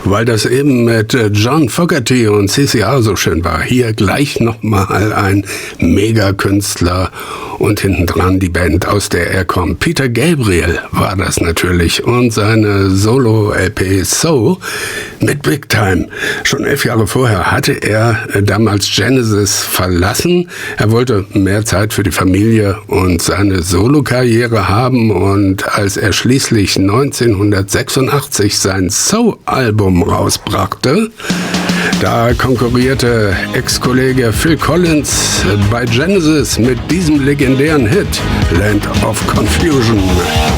weil das eben mit John Fogerty und CCR so schön war. Hier gleich nochmal ein Megakünstler und hintendran die Band, aus der er kommt. Peter Gabriel war das natürlich und seine Solo-LP So mit Big Time. Schon 11 Jahre vorher hatte er damals Genesis verlassen. Er wollte mehr Zeit für die Familie und seine Solo-Karriere haben, und als er schließlich 1986 sein So-Album rausbrachte, da konkurrierte Ex-Kollege Phil Collins bei Genesis mit diesem legendären Hit Land of Confusion.